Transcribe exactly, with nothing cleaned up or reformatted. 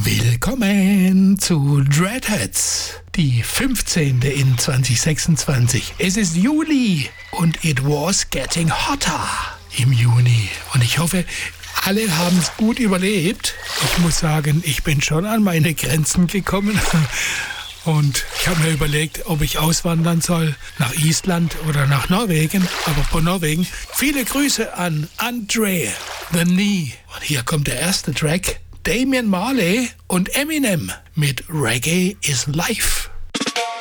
Willkommen zu Dreadheads, die fünfzehnte in zwanzig sechsundzwanzig. Es ist Juli und it was getting hotter im Juni. Und ich hoffe, alle haben es gut überlebt. Ich muss sagen, ich bin schon an meine Grenzen gekommen. Und ich habe mir überlegt, ob ich auswandern soll nach Island oder nach Norwegen. Aber von Norwegen, viele Grüße an Andre The Knee. Und hier kommt der erste Track. Damian Marley und Eminem mit Reggae is Life.